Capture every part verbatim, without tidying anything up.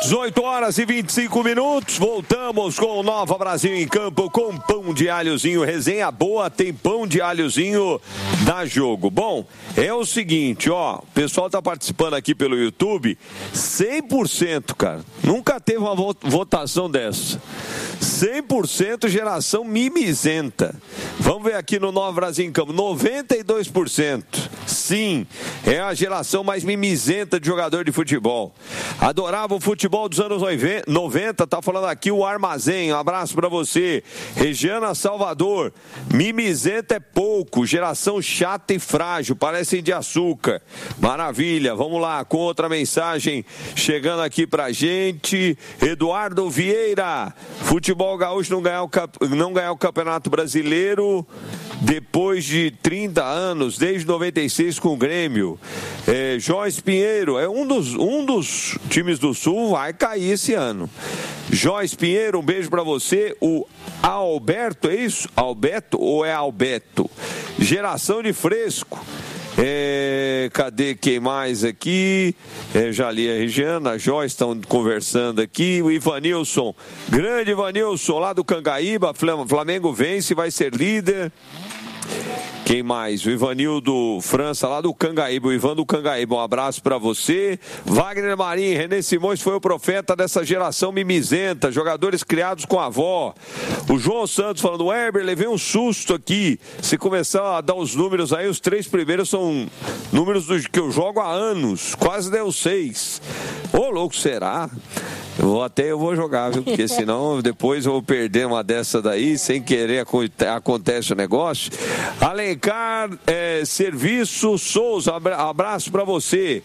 dezoito horas e vinte e cinco minutos, voltamos com o Nova Brasil em Campo com pão de alhozinho, resenha boa, tem pão de alhozinho da Jogo. Bom, é o seguinte, ó, o pessoal tá participando aqui pelo YouTube, cem por cento, cara, nunca teve uma votação dessa, cem por cento geração mimizenta. Vamos ver aqui no Nova Brasil em Campo, noventa e dois por cento, sim, é a geração mais mimizenta de jogador de futebol. Adorava o futebol dos anos noventa, tá falando aqui o Armazém, um abraço pra você. Regiana Salvador, mimizenta é pouco, geração chata e frágil, parecem de açúcar. Maravilha, vamos lá, com outra mensagem chegando aqui pra gente. Eduardo Vieira, futebol gaúcho não ganhar o, não ganhar o Campeonato Brasileiro depois de trinta anos, desde noventa e seis com o Grêmio. É, Joyce Pinheiro, é um dos, um dos times do Sul, vai cair esse ano. Joyce Pinheiro, um beijo pra você. O Alberto, é isso? Alberto ou é Alberto? Geração de fresco. É, cadê quem mais aqui? É, já li a Regiana, a Joyce estão conversando aqui. O Ivanilson, grande Ivanilson, lá do Cangaíba. Flamengo vence, vai ser líder. Quem mais? O Ivanildo França, lá do Cangaíba, o Ivan do Cangaíba, um abraço pra você. Wagner Marim, René Simões foi o profeta dessa geração mimizenta, jogadores criados com a avó. O João Santos falando, Weber, levei um susto aqui, se começar a dar os números aí, os três primeiros são números do, que eu jogo há anos, quase deu seis. Ô, louco, será? Eu vou, até eu vou jogar, viu? Porque senão depois eu vou perder uma dessa daí, sem querer acontece o negócio. Alencar é, Serviço Souza, abraço pra você.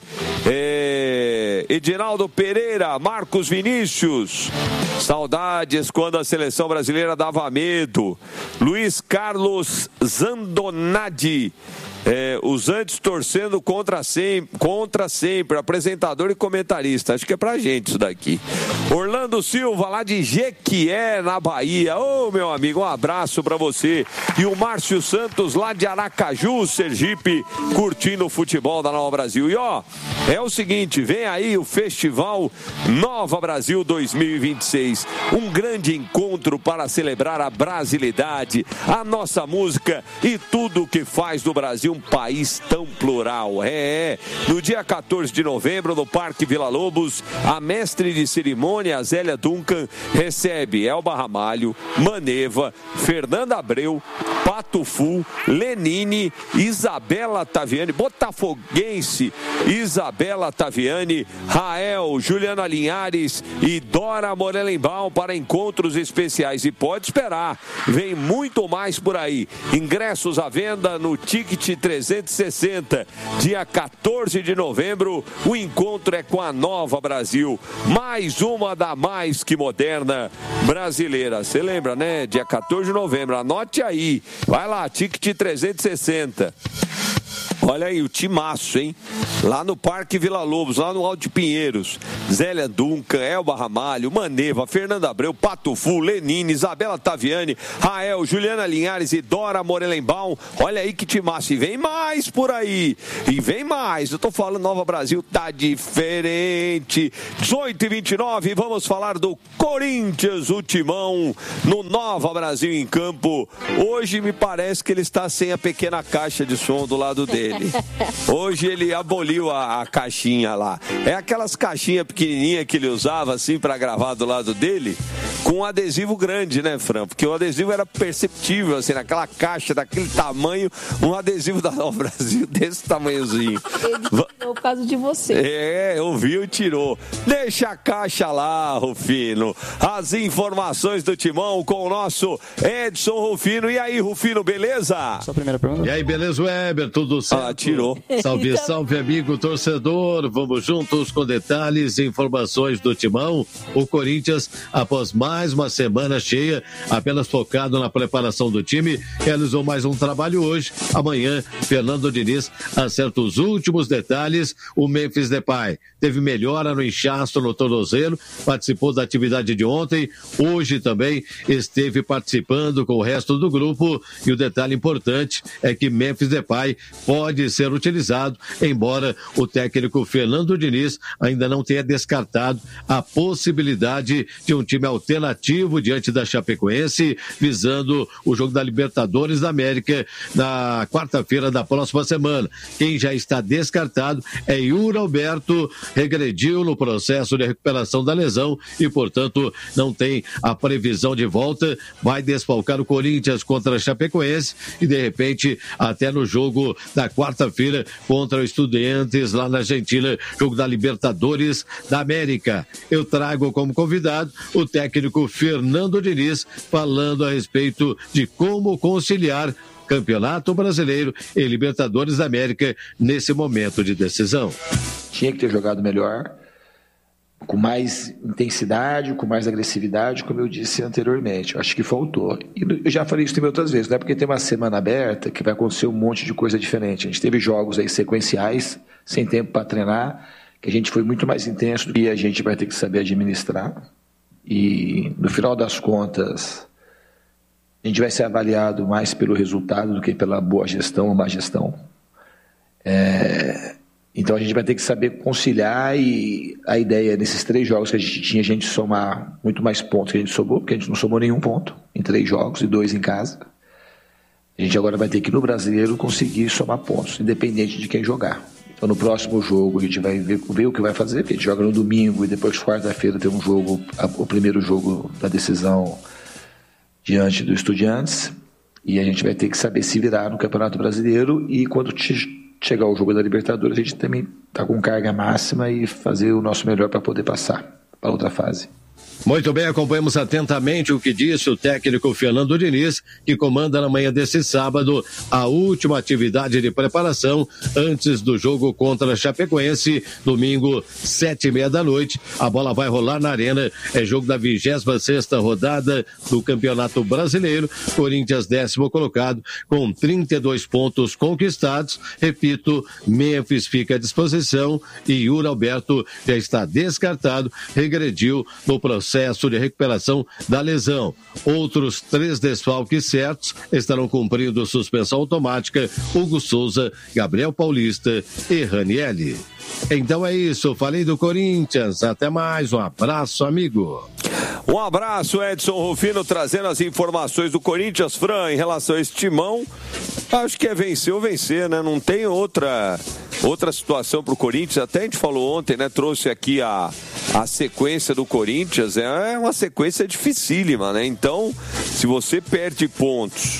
É, Edinaldo Pereira, Marcos Vinícius, saudades quando a seleção brasileira dava medo. Luiz Carlos Zandonadi. É, os antes torcendo contra sempre, contra sempre, apresentador e comentarista. Acho que é pra gente isso daqui. Orlando Silva, lá de Jequié, na Bahia. Ô, meu amigo, um abraço pra você. E o Márcio Santos, lá de Aracaju, Sergipe, curtindo o futebol da Nova Brasil. E ó, é o seguinte, vem aí o Festival Nova Brasil dois mil e vinte e seis. Um grande encontro para celebrar a brasilidade, a nossa música e tudo o que faz do Brasil um país tão plural. É, é, no dia quatorze de novembro, no Parque Vila Lobos, a mestre de cerimônia, Zélia Duncan, recebe Elba Ramalho, Maneva, Fernanda Abreu, Pato Fu, Lenine, Isabela Taviani, botafoguense, Isabela Taviani, Rael, Juliana Linhares e Dora Morelenbaum para encontros especiais. E pode esperar, vem muito mais por aí. Ingressos à venda no Ticket trezentos e sessenta. Dia quatorze de novembro, o encontro é com a Nova Brasil. Mais uma da mais que moderna brasileira. Você lembra, né? Dia quatorze de novembro. Anote aí. Vai lá, Ticket trezentos e sessenta. Olha aí, o timaço, hein? Lá no Parque Vila Lobos, lá no Alto de Pinheiros. Zélia Duncan, Elba Ramalho, Maneva, Fernanda Abreu, Pato Fu, Lenine, Isabela Taviani, Rael, Juliana Linhares e Dora Morelenbaum. Olha aí que timaço. E vem mais por aí. E vem mais. Eu tô falando, Nova Brasil tá diferente. dezoito e vinte e nove, vamos falar do Corinthians, o timão, no Nova Brasil em Campo. Hoje me parece que ele está sem a pequena caixa de som do lado dele. Hoje ele aboliu a, a caixinha lá. É aquelas caixinhas pequenininhas que ele usava assim para gravar do lado dele, com um adesivo grande, né, Fran? Porque o adesivo era perceptível, assim, naquela caixa daquele tamanho, um adesivo da Nova Brasil desse tamanhozinho. Ele tirou por causa de você. É, ouviu e tirou. Deixa a caixa lá, Rufino. As informações do timão com o nosso Edson Rufino. E aí, Rufino, beleza? Só a primeira pergunta. E aí, beleza, Weber? Tudo certo? Ah, tirou. Salve, salve, amigo torcedor. Vamos juntos com detalhes e informações do timão. O Corinthians, após mais uma semana cheia, apenas focado na preparação do time, realizou mais um trabalho hoje. Amanhã, Fernando Diniz acerta os últimos detalhes. O Memphis Depay teve melhora no inchaço no tornozelo, participou da atividade de ontem. Hoje também esteve participando com o resto do grupo. E o detalhe importante é que Memphis Depay pode pode ser utilizado, embora o técnico Fernando Diniz ainda não tenha descartado a possibilidade de um time alternativo diante da Chapecoense, visando o jogo da Libertadores da América na quarta-feira da próxima semana. Quem já está descartado é Yuri Alberto, regrediu no processo de recuperação da lesão e, portanto, não tem a previsão de volta, vai desfalcar o Corinthians contra a Chapecoense e, de repente, até no jogo da quarta-feira contra o Estudiantes lá na Argentina, jogo da Libertadores da América. Eu trago como convidado o técnico Fernando Diniz, falando a respeito de como conciliar Campeonato Brasileiro e Libertadores da América nesse momento de decisão. Tinha que ter jogado melhor, com mais intensidade, com mais agressividade, como eu disse anteriormente. Eu acho que faltou. E eu já falei isso também outras vezes, não é porque tem uma semana aberta que vai acontecer um monte de coisa diferente. A gente teve jogos aí sequenciais, sem tempo para treinar, que a gente foi muito mais intenso do que a gente vai ter que saber administrar. E no final das contas, a gente vai ser avaliado mais pelo resultado do que pela boa gestão ou má gestão. É... Então a gente vai ter que saber conciliar, e a ideia nesses três jogos que a gente tinha, a gente somar muito mais pontos que a gente somou, porque a gente não somou nenhum ponto em três jogos e dois em casa. A gente agora vai ter que, no Brasileiro, conseguir somar pontos, independente de quem jogar. Então no próximo jogo a gente vai ver, ver o que vai fazer, porque a gente joga no domingo e depois quarta-feira tem um jogo, o primeiro jogo da decisão diante do Estudiantes, e a gente vai ter que saber se virar no Campeonato Brasileiro, e quando te chegar o jogo da Libertadores, a gente também está com carga máxima e fazer o nosso melhor para poder passar para outra fase. Muito bem, acompanhamos atentamente o que disse o técnico Fernando Diniz, que comanda na manhã desse sábado a última atividade de preparação antes do jogo contra a Chapecoense, domingo, sete e meia da noite. A bola vai rolar na Arena, é jogo da vigésima sexta rodada do Campeonato Brasileiro. Corinthians, décimo colocado, com trinta e dois pontos conquistados. Repito, Memphis fica à disposição e Yuri Alberto já está descartado, regrediu no processo de recuperação da lesão. Outros três desfalques certos estarão cumprindo suspensão automática: Hugo Souza, Gabriel Paulista e Ranielli. Então é isso, falei do Corinthians. Até mais, um abraço, amigo. Um abraço, Edson Rufino, trazendo as informações do Corinthians. Fran, em relação a esse timão, acho que é vencer ou vencer, né? Não tem outra, outra situação para o Corinthians. Até a gente falou ontem, né? Trouxe aqui a, a sequência do Corinthians. É uma sequência dificílima, né? Então, se você perde pontos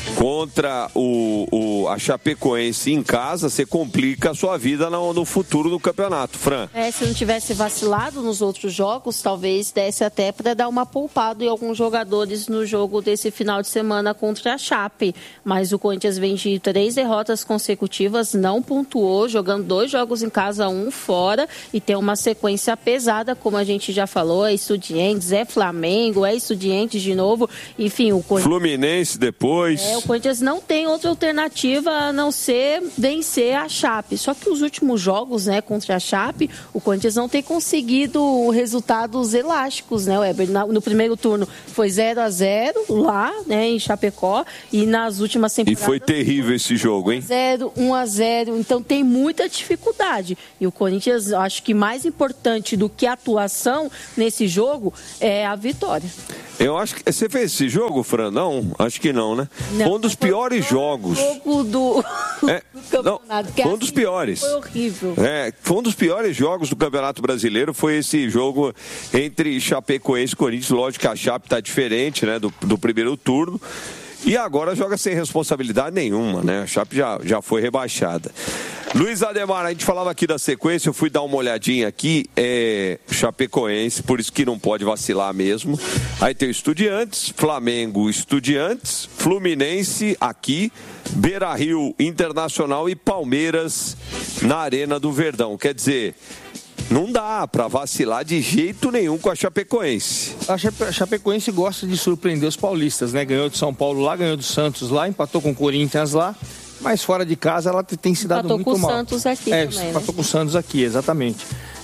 contra o, o, a Chapecoense em casa, você complica a sua vida no, no futuro do campeonato, Fran. É, se não tivesse vacilado nos outros jogos, talvez desse até para dar uma poupada em alguns jogadores no jogo desse final de semana contra a Chape. Mas o Corinthians vem de três derrotas consecutivas, não pontuou, jogando dois jogos em casa, um fora, e tem uma sequência pesada, como a gente já falou, é Estudiantes, é Flamengo, é Estudiantes de novo, enfim, o Corinthians... Fluminense depois... É, o Corinthians não tem outra alternativa a não ser vencer a Chape. Só que os últimos jogos, né, contra a Chape, o Corinthians não tem conseguido resultados elásticos, né, Weber? No primeiro turno foi zero a zero lá, né, em Chapecó, e nas últimas temporadas... E foi terrível esse jogo, hein? zero, um a zero, então tem muita dificuldade. E o Corinthians, acho que mais importante do que a atuação nesse jogo é a vitória. Eu acho que... Você fez esse jogo, Fran? Não, acho que não, né? Não. Um dos piores jogos. Jogo do, é, do campeonato. Não, foi um dos piores. Foi horrível. É, foi um dos piores jogos do Campeonato Brasileiro. Foi esse jogo entre Chapecoense e Corinthians. Lógico que a Chape está diferente, né, do, do primeiro turno. E agora joga sem responsabilidade nenhuma, né? A Chape já, já foi rebaixada. Luiz Ademar, a gente falava aqui da sequência, eu fui dar uma olhadinha aqui, é Chapecoense, por isso que não pode vacilar mesmo. Aí tem o Estudiantes, Flamengo, Estudiantes, Fluminense aqui, Beira-Rio, Internacional e Palmeiras na Arena do Verdão. Quer dizer... Não dá para vacilar de jeito nenhum com a Chapecoense. A Chapecoense gosta de surpreender os paulistas, né? Ganhou de São Paulo lá, ganhou do Santos lá, empatou com o Corinthians lá, mas fora de casa ela tem se dado empatou muito mal. Empatou com o Santos aqui é, também, empatou né? com o Santos aqui, exatamente.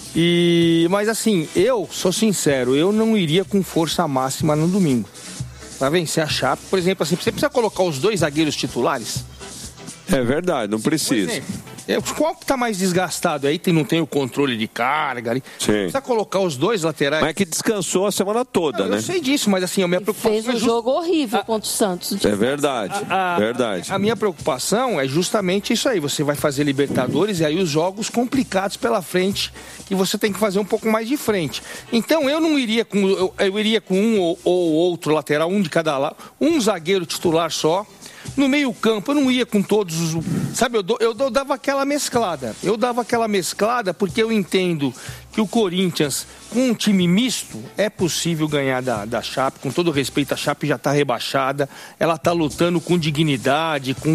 E, mas assim, eu sou sincero, eu não iria com força máxima no domingo. Para vencer a Chape, por exemplo, assim, você precisa colocar os dois zagueiros titulares? É verdade, não precisa. Qual que tá mais desgastado? Aí tem, não tem o controle de carga. Ali. Sim. Precisa colocar os dois laterais. Mas é que descansou a semana toda, não, né? Eu sei disso, mas assim, a minha preocupação... Fez um é just... jogo horrível a... contra o Santos. É verdade, a, a, verdade. A, a minha preocupação é justamente isso aí. Você vai fazer Libertadores e aí os jogos complicados pela frente, que você tem que fazer um pouco mais de frente. Então eu não iria com... Eu, eu iria com um ou, ou outro lateral, um de cada lado, um zagueiro titular só. No meio campo, eu não ia com todos os... Sabe, eu, eu, eu dava aquela mesclada. Eu dava aquela mesclada porque eu entendo que o Corinthians, com um time misto, é possível ganhar da, da Chape. Com todo respeito, a Chape já está rebaixada. Ela está lutando com dignidade, com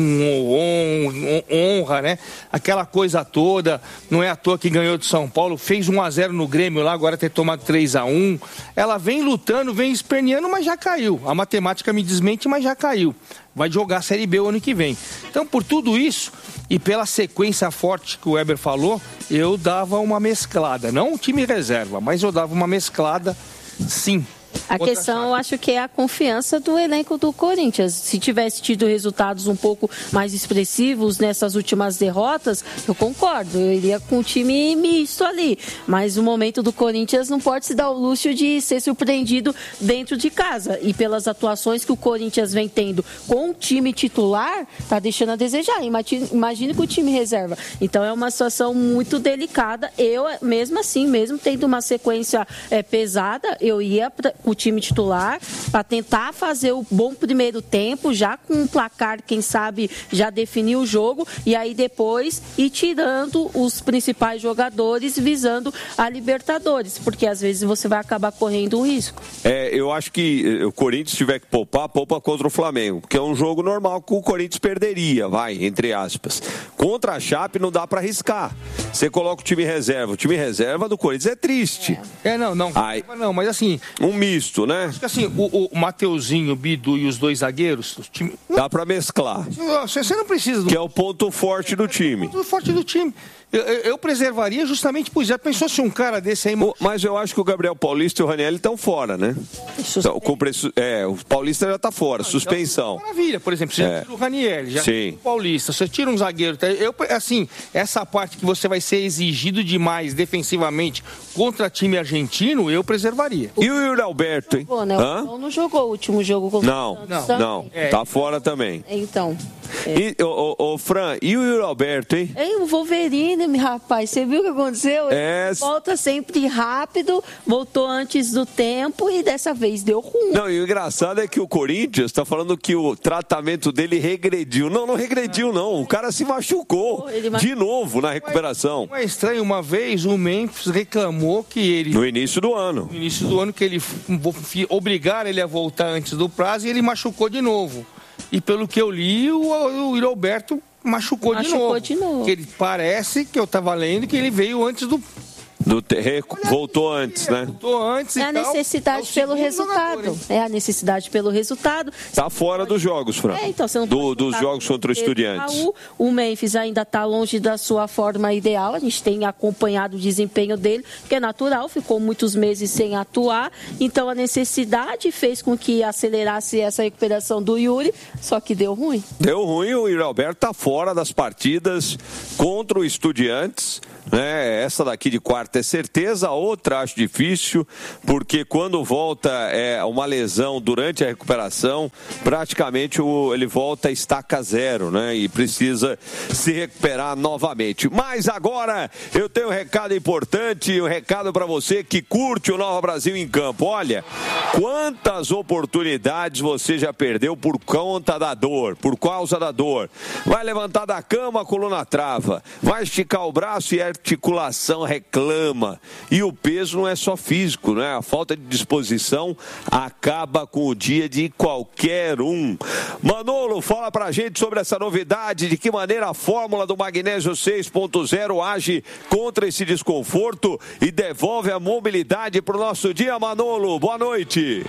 honra, né? Aquela coisa toda. Não é à toa que ganhou de São Paulo. Fez um a zero no Grêmio lá, agora ter tomado três a um. Ela vem lutando, vem esperneando, mas já caiu. A matemática me desmente, mas já caiu. Vai jogar a Série B o ano que vem. Então, por tudo isso, e pela sequência forte que o Weber falou, eu dava uma mesclada. Não um time reserva, mas eu dava uma mesclada, sim. A questão, eu acho que é a confiança do elenco do Corinthians. Se tivesse tido resultados um pouco mais expressivos nessas últimas derrotas, eu concordo, eu iria com o time misto ali. Mas o momento do Corinthians não pode se dar o luxo de ser surpreendido dentro de casa. E pelas atuações que o Corinthians vem tendo com o time titular, tá deixando a desejar. Imagine, imagine com o time reserva. Então é uma situação muito delicada. Eu, mesmo assim, mesmo tendo uma sequência é, pesada, eu ia pra, o time titular para tentar fazer o bom primeiro tempo, já com um placar, quem sabe, já definir o jogo e aí depois ir tirando os principais jogadores visando a Libertadores, porque às vezes você vai acabar correndo um risco. É, eu acho que o Corinthians tiver que poupar, poupa contra o Flamengo, porque é um jogo normal que o Corinthians perderia, vai, entre aspas. Contra a Chape não dá para arriscar. Você coloca o time reserva, o time reserva do Corinthians é triste. É, é não, não, Ai, não, mas assim... Um misto, né? Acho que assim, o, o Mateuzinho, o Bidu e os dois zagueiros... O time, dá para mesclar. Você, você não precisa... Do... Que é o ponto forte do time. É o ponto forte do time. Eu, eu, eu preservaria justamente por isso. Já pensou se um cara desse aí... Mas eu acho que o Gabriel Paulista e o Ranieri estão fora, né? Então, com preço, é, o Paulista já está fora, não, suspensão. Então, maravilha, por exemplo, você é. tira o Ranieri, já tira o Paulista, você tira um zagueiro. Eu, assim, essa parte que você vai ser exigido demais defensivamente contra time argentino, eu preservaria. E o Yuri Alberto, hein? Jogou, né? Hã? O não jogou o último jogo contra não, o Santos. Não, não, é. Tá fora também. Então... É. E, ô, ô, ô, Fran, e o Yuri Alberto, hein? Ei, o Wolverine, meu rapaz, você viu o que aconteceu? É... Ele volta sempre rápido, voltou antes do tempo e dessa vez deu ruim. Não, e o engraçado é que o Corinthians tá falando que o tratamento dele regrediu. Não, não regrediu, não. O cara se machucou ele de novo na recuperação. Não é estranho, uma vez o Memphis reclamou que ele... No início do ano. No início do ano, que ele obrigaram ele a voltar antes do prazo e ele machucou de novo. E pelo que eu li, o, o Yuri Alberto machucou, machucou de novo. de novo. Que ele parece que eu estava lendo que ele veio antes do... do ter... Voltou antes, né? Voltou antes é e a tal. necessidade é pelo resultado. Jogador, é a necessidade pelo resultado. Tá fora dos jogos, Fran. É, então você não do, dos jogos contra o Estudiantes. Raul, o Memphis ainda está longe da sua forma ideal. A gente tem acompanhado o desempenho dele, que é natural, ficou muitos meses sem atuar. Então a necessidade fez com que acelerasse essa recuperação do Yuri, só que deu ruim. Deu ruim, o Yuri Alberto tá fora das partidas contra o Estudiantes. Né? Essa daqui de quarta é certeza, a outra acho difícil, porque quando volta é uma lesão durante a recuperação, praticamente o, ele volta a estaca zero, né? E precisa se recuperar novamente. Mas agora eu tenho um recado importante, um recado para você que curte o Nova Brasil em Campo. Olha, quantas oportunidades você já perdeu por conta da dor, por causa da dor. Vai levantar da cama, a coluna trava, vai esticar o braço e a articulação reclama. E o peso não é só físico, né? A falta de disposição acaba com o dia de qualquer um. Manolo, fala pra gente sobre essa novidade, de que maneira a fórmula do magnésio seis ponto zero age contra esse desconforto e devolve a mobilidade pro nosso dia, Manolo. Boa noite.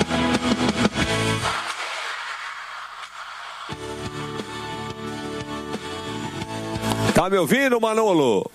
Tá me ouvindo, Manolo?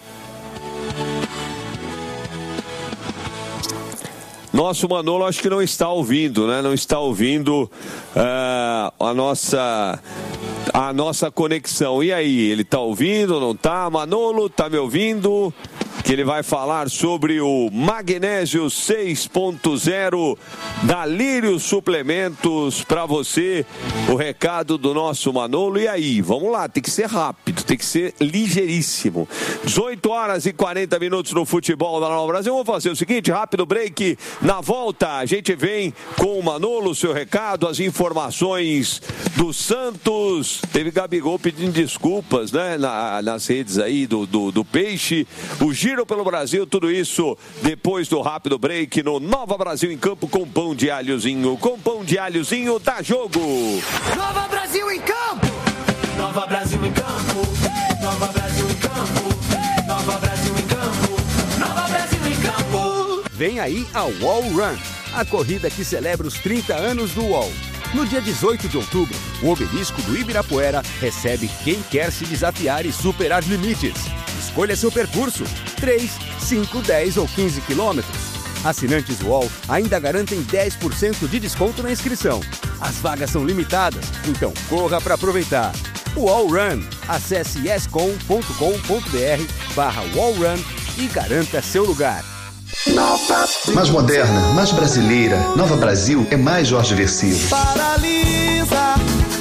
Nosso Manolo acho que não está ouvindo, né? Não está ouvindo uh, a nossa a nossa conexão. E aí, ele tá ouvindo, não tá? Manolo, tá me ouvindo? Que ele vai falar sobre o Magnésio seis ponto zero da Lírio Suplementos para você. O recado do nosso Manolo. E aí, vamos lá, tem que ser rápido, tem que ser ligeiríssimo. dezoito horas e quarenta minutos no futebol da Nova Brasil. Vamos fazer o seguinte, rápido break. Na volta, a gente vem com o Manolo, o seu recado, as informações do Santos. Teve Gabigol pedindo desculpas, né, na, nas redes aí do, do, do Peixe. O Giro pelo Brasil, tudo isso depois do rápido break no Nova Brasil em Campo com pão de alhozinho. Com pão de alhozinho, dá jogo! Nova Brasil em Campo! Nova Brasil em Campo! Nova Brasil em Campo! Nova Brasil em Campo! Nova Brasil em Campo! Vem aí a Wall Run, a corrida que celebra os trinta anos do U O L. No dia dezoito de outubro, o obelisco do Ibirapuera recebe quem quer se desafiar e superar limites. Escolha seu percurso, três, cinco, dez ou quinze quilômetros. Assinantes U O L ainda garantem dez por cento de desconto na inscrição. As vagas são limitadas, então corra para aproveitar. U O L Run. Acesse escom ponto com ponto br barra wallrun e garanta seu lugar. Mais moderna, mais brasileira, Nova Brasil é mais Jorge Versilo. Paralisa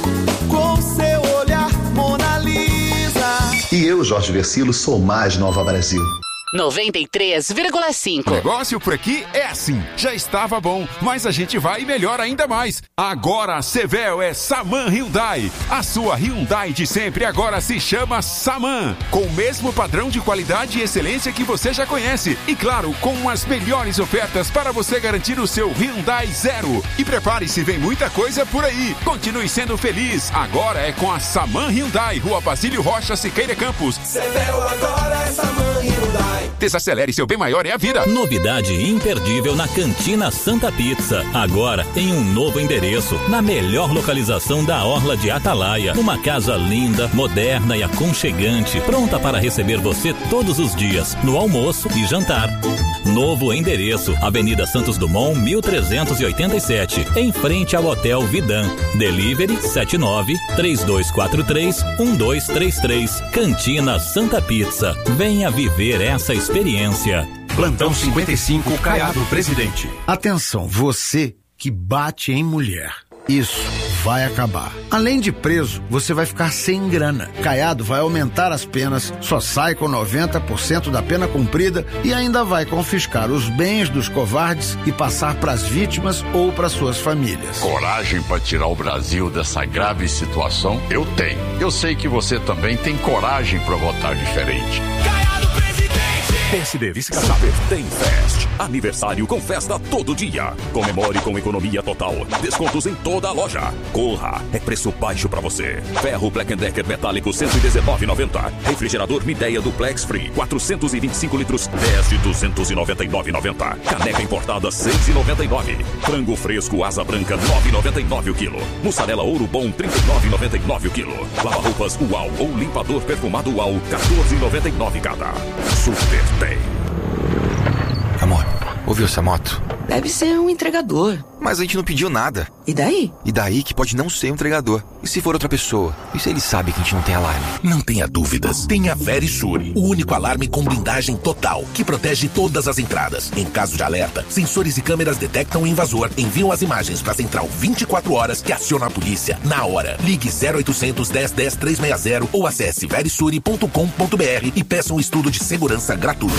com seu olhar, Mona Lisa. E eu, Jorge Versilo, sou mais Nova Brasil. noventa e três vírgula cinco. O negócio por aqui é assim. Já estava bom, mas a gente vai e melhora ainda mais. Agora a Sevel é Saman Hyundai. A sua Hyundai de sempre agora se chama Saman. Com o mesmo padrão de qualidade e excelência que você já conhece. E claro, com as melhores ofertas para você garantir o seu Hyundai Zero. E prepare-se, vem muita coisa por aí. Continue sendo feliz. Agora é com a Saman Hyundai. Rua Basílio Rocha, Siqueira Campos. Sevel agora é Saman Hyundai. Desacelere, seu bem maior é a vida. Novidade imperdível na Cantina Santa Pizza. Agora em um novo endereço, na melhor localização da Orla de Atalaia. Uma casa linda, moderna e aconchegante, pronta para receber você todos os dias, no almoço e jantar. Novo endereço, Avenida Santos Dumont, mil trezentos e oitenta e sete, em frente ao Hotel Vidan. Delivery sete nove, três dois quatro três, um dois três três. Cantina Santa Pizza. Venha viver essa experiência. Plantão cinquenta e cinco, Caiado Presidente. Atenção, você que bate em mulher. Isso vai acabar. Além de preso, você vai ficar sem grana. Caiado vai aumentar as penas, só sai com noventa por cento da pena cumprida e ainda vai confiscar os bens dos covardes e passar para as vítimas ou para suas famílias. Coragem para tirar o Brasil dessa grave situação? Eu tenho. Eu sei que você também tem coragem para votar diferente. Caiado Presidente! P S D Viscachapper tem Fest. Aniversário com festa todo dia. Comemore com economia total. Descontos em toda a loja. Corra, é preço baixo pra você. Ferro Black Decker metálico cento e dezenove reais e noventa centavos. Refrigerador Midea Duplex Free quatrocentos e vinte e cinco litros dez de duzentos e noventa e nove reais e noventa centavos. Caneca importada seis reais e noventa e nove centavos. Frango fresco asa branca nove reais e noventa e nove centavos o quilo. Mussarela Ouro Bom trinta e nove reais e noventa e nove centavos o quilo. Lava-roupas Uau ou limpador perfumado Uau quatorze reais e noventa e nove centavos cada. Super tem. Amor, ouviu essa moto? Deve ser um entregador. Mas a gente não pediu nada. E daí? E daí que pode não ser um entregador. E se for outra pessoa? E se ele sabe que a gente não tem alarme? Não tenha dúvidas. Tem a Verisure, o único alarme com blindagem total, que protege todas as entradas. Em caso de alerta, sensores e câmeras detectam o invasor, enviam as imagens para a central vinte e quatro horas que aciona a polícia na hora. Ligue zero oitocentos, dez, dez, trezentos e sessenta ou acesse verisure ponto com ponto br e peça um estudo de segurança gratuito.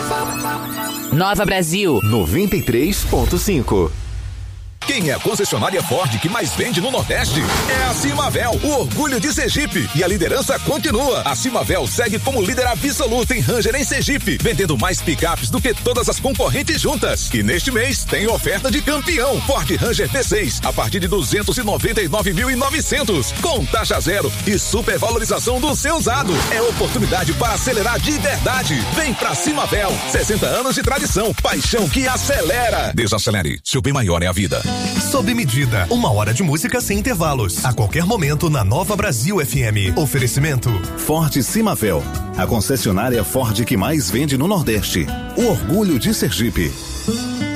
Nova Brasil noventa e três ponto cinco. Quem é a concessionária Ford que mais vende no Nordeste? É a Cimavel, o orgulho de Sergipe. E a liderança continua. A Cimavel segue como líder absoluta em Ranger em Sergipe, vendendo mais picapes do que todas as concorrentes juntas. E neste mês tem oferta de campeão. Ford Ranger V seis a partir de duzentos e noventa e nove mil e novecentos, com taxa zero e supervalorização do seu usado. É oportunidade para acelerar de verdade. Vem pra Cimavel, sessenta anos de tradição, paixão que acelera. Desacelere, seu bem maior é a vida. Sob medida, uma hora de música sem intervalos. A qualquer momento na Nova Brasil F M. Oferecimento Ford Cimavel, a concessionária Ford que mais vende no Nordeste. O orgulho de Sergipe.